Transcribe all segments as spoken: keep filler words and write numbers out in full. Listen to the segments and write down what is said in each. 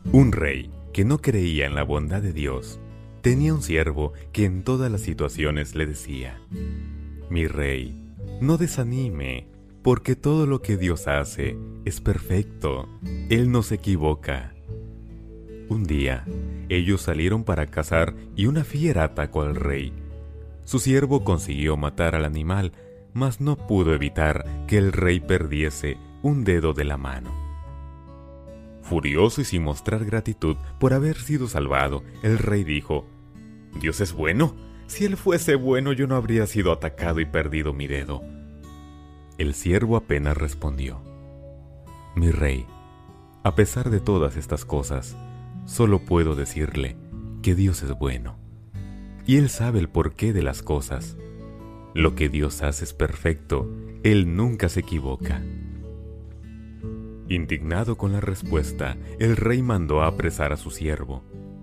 Un rey que no creía en la bondad de Dios tenía un siervo que en todas las situaciones le decía: «Mi rey, no desanime, porque todo lo que Dios hace es perfecto. Él no se equivoca». Un día, ellos salieron para cazar y una fiera atacó al rey. Su siervo consiguió matar al animal, mas no pudo evitar que el rey perdiese un dedo de la mano. Furioso y sin mostrar gratitud por haber sido salvado, el rey dijo: «Dios es bueno. Si él fuese bueno, yo no habría sido atacado y perdido mi dedo». El siervo apenas respondió: «Mi rey, a pesar de todas estas cosas, solo puedo decirle que Dios es bueno, y Él sabe el porqué de las cosas. Lo que Dios hace es perfecto, Él nunca se equivoca». Indignado con la respuesta, el rey mandó a apresar a su siervo.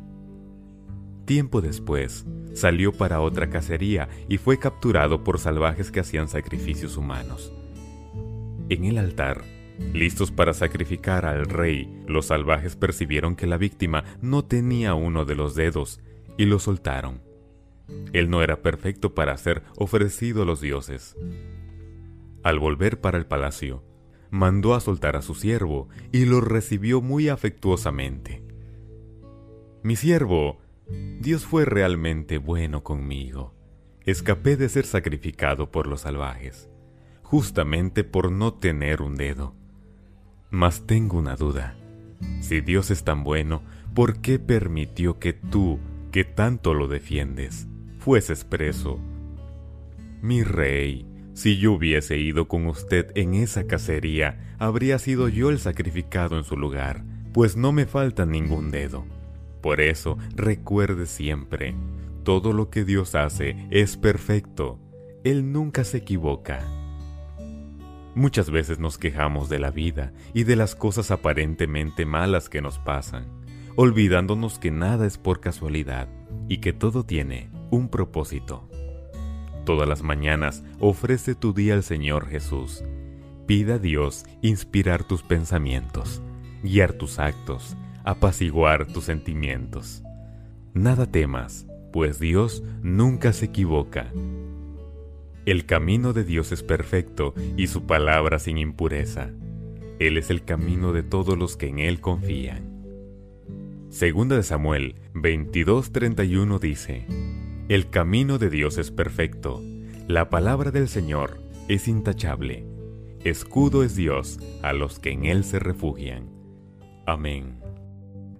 Tiempo después, salió para otra cacería y fue capturado por salvajes que hacían sacrificios humanos. En el altar, listos para sacrificar al rey, los salvajes percibieron que la víctima no tenía uno de los dedos y lo soltaron. Él no era perfecto para ser ofrecido a los dioses. Al volver para el palacio, mandó a soltar a su siervo y lo recibió muy afectuosamente. «Mi siervo, Dios fue realmente bueno conmigo. Escapé de ser sacrificado por los salvajes, justamente por no tener un dedo. Mas tengo una duda. Si Dios es tan bueno, ¿por qué permitió que tú, que tanto lo defiendes, fueses preso? Mi rey, si yo hubiese ido con usted en esa cacería, habría sido yo el sacrificado en su lugar, pues no me falta ningún dedo. Por eso, recuerde siempre, todo lo que Dios hace es perfecto. Él nunca se equivoca». Muchas veces nos quejamos de la vida y de las cosas aparentemente malas que nos pasan, olvidándonos que nada es por casualidad y que todo tiene un propósito. Todas las mañanas ofrece tu día al Señor Jesús. Pida a Dios inspirar tus pensamientos, guiar tus actos, apaciguar tus sentimientos. Nada temas, pues Dios nunca se equivoca. El camino de Dios es perfecto y su palabra sin impureza. Él es el camino de todos los que en Él confían. Segunda de Samuel veintidós treinta y uno dice: «El camino de Dios es perfecto, la palabra del Señor es intachable. Escudo es Dios a los que en Él se refugian». Amén.